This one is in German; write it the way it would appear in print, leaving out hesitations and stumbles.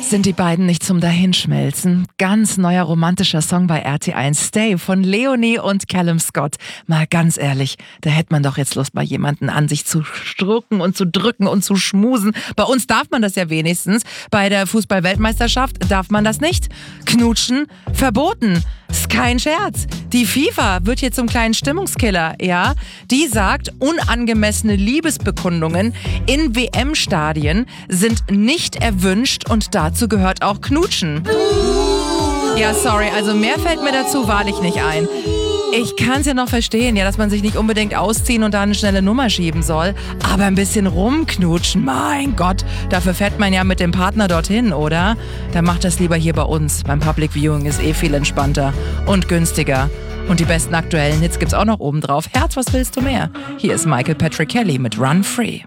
Sind die beiden nicht zum Dahinschmelzen? Ganz neuer romantischer Song bei RT1, Stay von Leonie und Callum Scott. Mal ganz ehrlich, da hätte man doch jetzt Lust, mal jemanden an sich zu strucken und zu drücken und zu schmusen. Bei uns darf man das ja wenigstens. Bei der Fußball-Weltmeisterschaft darf man das nicht. Knutschen verboten. Ist kein Scherz. Die FIFA wird hier zum kleinen Stimmungskiller, ja? Die sagt, unangemessene Liebesbekundungen in WM-Stadien sind nicht erwünscht und dazu gehört auch Knutschen. Ja, sorry, also mehr fällt mir dazu wahrlich nicht ein. Ich kann es ja noch verstehen, ja, dass man sich nicht unbedingt ausziehen und da eine schnelle Nummer schieben soll. Aber ein bisschen rumknutschen, mein Gott, dafür fährt man ja mit dem Partner dorthin, oder? Dann macht das lieber hier bei uns. Beim Public Viewing ist viel entspannter und günstiger. Und die besten aktuellen Hits gibt's auch noch oben drauf. Herz, was willst du mehr? Hier ist Michael Patrick Kelly mit Run Free.